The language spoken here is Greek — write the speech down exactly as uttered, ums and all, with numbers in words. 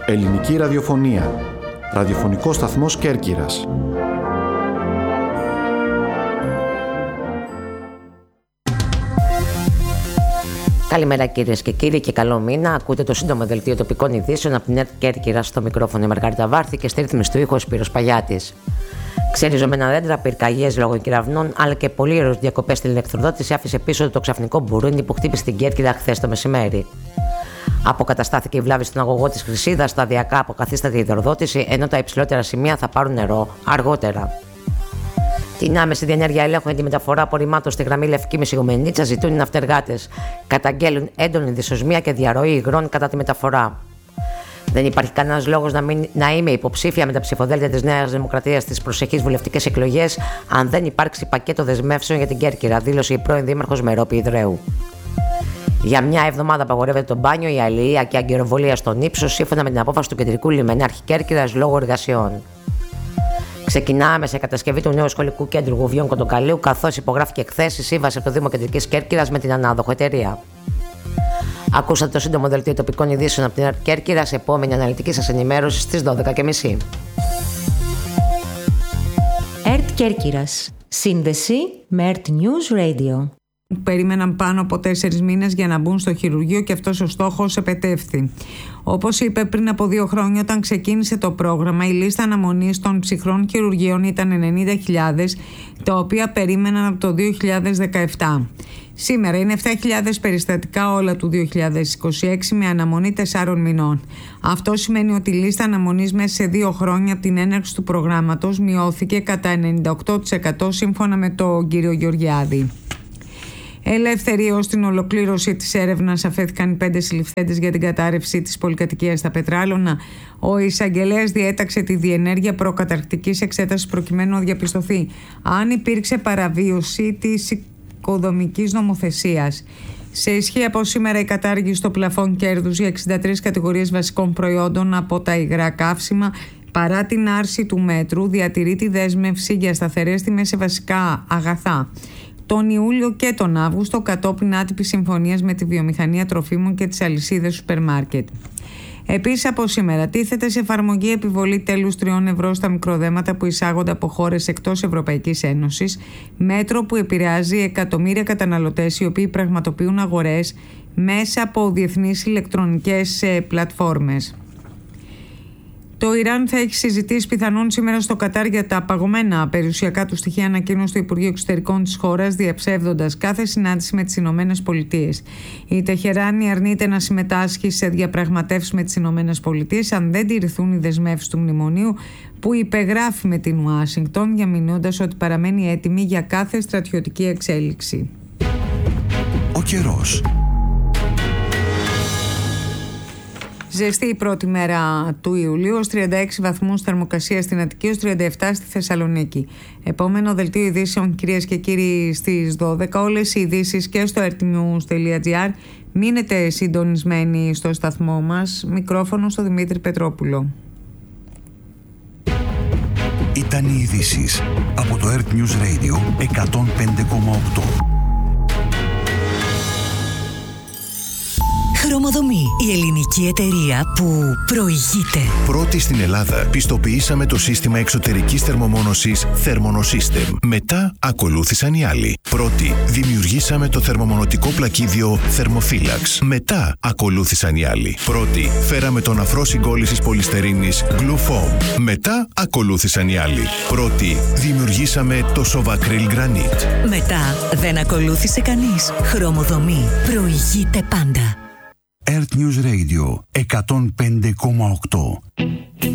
Ελληνική ραδιοφωνία. Ραδιοφωνικός σταθμός Κέρκυρας. Καλημέρα κυρίες και κύριοι και καλό μήνα. Ακούτε το σύντομο δελτίο τοπικών ειδήσεων από την ΕΡΤ Κέρκυρας. Στο μικρόφωνο η Μαργαρίτα Βάρθη και στη ρύθμιση του ήχου ο Σπύρος Παγιάτης. Ξεριζωμένα δέντρα, πυρκαγιές λόγω κεραυνών, αλλά και πολύερος διακοπές στην ηλεκτροδότηση άφησε πίσω το ξαφνικό μπουρούντι που χτύπησε την Κέρκυρα χθες το μεσημέρι. Αποκαταστάθηκε η βλάβη στον αγωγό της Χρυσίδας, σταδιακά αποκαθίσταται η υδροδότηση, ενώ τα υψηλότερα σημεία θα πάρουν νερό αργότερα. Την άμεση διενέργεια ελέγχου για τη μεταφορά απορριμμάτων στη γραμμή Λευκή Μεσηγομενίτσα ζητούν οι ναυτεργάτες. Καταγγέλουν έντονη δυσοσμία και διαρροή υγρών κατά τη μεταφορά. Δεν υπάρχει κανένας λόγος να, μην, να είμαι υποψήφια με τα ψηφοδέλτια της Νέας Δημοκρατίας στις προσεχείς βουλευτικές εκλογές, αν δεν υπάρξει πακέτο δεσμεύσεων για την Κέρκυρα, δήλωσε η πρώην Δήμαρχος Μερόπη Ιδραίου. Για μια εβδομάδα απαγορεύεται το μπάνιο, η αλληλεία και η αγκυροβολία στον ύψο, σύμφωνα με την απόφαση του Κεντρικού Λιμενάρχη Κέρκυρας λόγω εργασιών. Ξεκινάμε σε κατασκευή του νέου σχολικού κέντρου Γουβιών Κοντοκαλίου, καθώς υπογράφηκε χθες η σύμβαση από το Δήμο Κεντρικής Κέρκυρας με την ανάδοχο εταιρεία. Ακούσατε το σύντομο δελτίο τοπικών ειδήσεων από την ΕΡΤ Κέρκυρας. Επόμενη αναλυτική σας ενημέρωση στις δώδεκα και μισή. ΕΡΤ Κέρκυρας. Σύνδεση με ΕΡΤ News Radio. Περίμεναν πάνω από τέσσερις μήνες για να μπουν στο χειρουργείο και αυτός ο στόχος επετεύθη. Όπως είπε πριν από δύο χρόνια, όταν ξεκίνησε το πρόγραμμα, η λίστα αναμονής των ψυχρών χειρουργείων ήταν ενενήντα χιλιάδες, τα οποία περίμεναν από το δύο χιλιάδες δεκαεπτά. Σήμερα είναι επτά χιλιάδες περιστατικά όλα του δύο χιλιάδες είκοσι έξι με αναμονή τεσσάρων μηνών. Αυτό σημαίνει ότι η λίστα αναμονής μέσα σε δύο χρόνια από την έναρξη του προγράμματος μειώθηκε κατά ενενήντα οκτώ τοις εκατό σύμφωνα με τον κύριο Γεωργιάδη. Ελεύθεροι ως την ολοκλήρωση της έρευνας αφέθηκαν οι πέντε συλληφθέντες για την κατάρρευση της πολυκατοικίας στα Πετράλωνα. Ο εισαγγελέας διέταξε τη διενέργεια προκαταρκτικής εξέτασης προκειμένου να διαπιστωθεί αν υπήρξε παραβίωση της οικοδομικής νομοθεσίας. Σε ισχύ από σήμερα η κατάργηση των πλαφών κέρδους για εξήντα τρεις κατηγορίες βασικών προϊόντων από τα υγρά καύσιμα. Παρά την άρση του μέτρου, διατηρεί τη δέσμευση για σταθερές τιμές σε βασικά αγαθά τον Ιούλιο και τον Αύγουστο, κατόπιν άτυπης συμφωνίας με τη βιομηχανία τροφίμων και τις αλυσίδες σούπερ μάρκετ. Επίσης, από σήμερα τίθεται σε εφαρμογή επιβολή τέλους τριών ευρώ στα μικροδέματα που εισάγονται από χώρες εκτός Ευρωπαϊκής Ένωσης, μέτρο που επηρεάζει εκατομμύρια καταναλωτές οι οποίοι πραγματοποιούν αγορές μέσα από διεθνείς ηλεκτρονικές πλατφόρμες. Το Ιράν θα έχει συζητήσει πιθανόν σήμερα στο Κατάρ για τα παγωμένα περιουσιακά του στοιχεία, ανακοίνωσε το Υπουργείο Εξωτερικών της χώρας, διαψεύδοντας κάθε συνάντηση με τις Ηνωμένες Πολιτείες. Η Τεχεράνη αρνείται να συμμετάσχει σε διαπραγματεύσεις με τις Ηνωμένες Πολιτείες αν δεν τηρηθούν οι δεσμεύσεις του μνημονίου που υπεγράφει με την Ουάσιγκτον, διαμηνώντας ότι παραμένει έτοιμη για κάθε στρατιωτική εξέλιξη. Ο καιρός. Ζεστή η πρώτη μέρα του Ιουλίου, ως τριάντα έξι βαθμούς θερμοκρασία στην Αττική, ως τριάντα επτά στη Θεσσαλονίκη. Επόμενο δελτίο ειδήσεων, κυρίες και κύριοι, στις δώδεκα. Όλες οι ειδήσεις και στο ertnews τελεία gr. Μείνετε συντονισμένοι στο σταθμό μας. Μικρόφωνο στο Δημήτρη Πετρόπουλο. Ήταν οι ειδήσεις από το Earth News Radio εκατόν πέντε κόμμα οκτώ. Χρωμοδομή, η ελληνική εταιρεία που προηγείται. Πρώτη στην Ελλάδα, πιστοποιήσαμε το σύστημα εξωτερικής θερμομόνωσης Thermonosystem. Μετά ακολούθησαν οι άλλοι. Πρώτη, δημιουργήσαμε το θερμομονωτικό πλακίδιο Thermophilax. Μετά ακολούθησαν οι άλλοι. Πρώτη, φέραμε τον αφρό συγκόλλησης πολυστερίνης Glufoam. Μετά ακολούθησαν οι άλλοι. Πρώτη, δημιουργήσαμε το Sovacryl Granite. Μετά δεν ακολούθησε κανείς. Χρωμοδομή, προηγείται πάντα. Earth News Radio εκατόν πέντε κόμμα οκτώ.